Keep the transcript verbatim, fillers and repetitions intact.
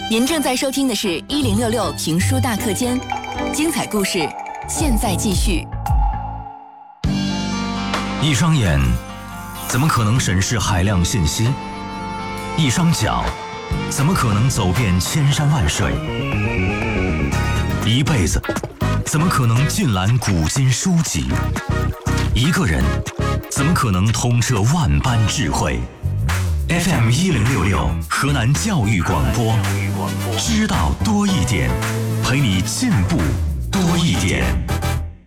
您正在收听的是一零六六评书大课间，精彩故事现在继续。 一双眼怎么可能审视海量信息？一双脚怎么可能走遍千山万水？一辈子怎么可能尽览古今书籍？一个人怎么可能通彻万般智慧？ F M 一零六六河南教育广播，知道多一点，陪你进步多一点。